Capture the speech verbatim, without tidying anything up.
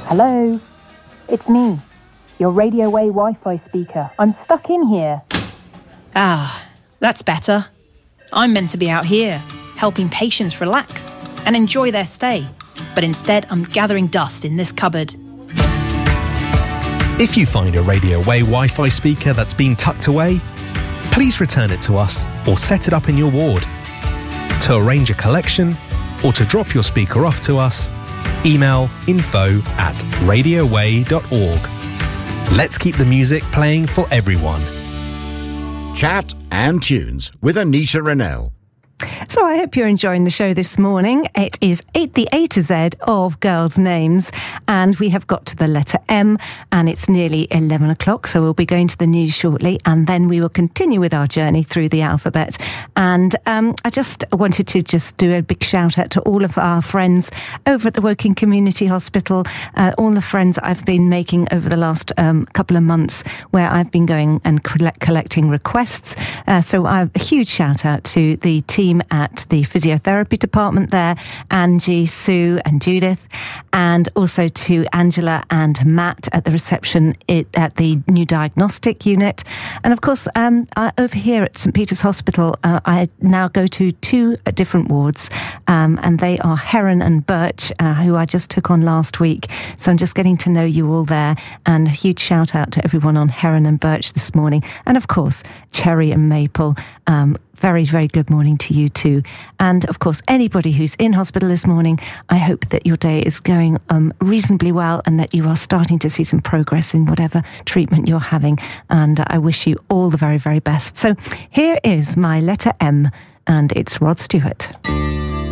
Hello? It's me, your Radio Way Wi-Fi speaker. I'm stuck in here. Ah, that's better. I'm meant to be out here, helping patients relax and enjoy their stay. But instead, I'm gathering dust in this cupboard. If you find a Radio Way Wi-Fi speaker that's been tucked away, please return it to us or set it up in your ward. To arrange a collection or to drop your speaker off to us, email info at radioway dot org. Let's keep the music playing for everyone. Chat and Tunes with Anita Rennell. So I hope you're enjoying the show this morning. It is eight, the A to Z of girls' names, and we have got to the letter M, and it's nearly eleven o'clock, so we'll be going to the news shortly, and then we will continue with our journey through the alphabet. And um, I just wanted to just do a big shout out to all of our friends over at the Woking Community Hospital, uh, all the friends I've been making over the last um, couple of months, where I've been going and collect, collecting requests. Uh, so I, a huge shout out to the team at the physiotherapy department there, Angie, Sue and Judith, and also to Angela and Matt at the reception it, at the new diagnostic unit. And of course, um, I, over here at St Peter's Hospital, uh, I now go to two different wards, um, and they are Heron and Birch, uh, who I just took on last week. So I'm just getting to know you all there, and a huge shout out to everyone on Heron and Birch this morning. And of course, Cherry and Maple, um, very, very good morning to you too. And of course, anybody who's in hospital this morning, I hope that your day is going um, reasonably well and that you are starting to see some progress in whatever treatment you're having. And I wish you all the very, very best. So here is my letter M, and it's Rod Stewart.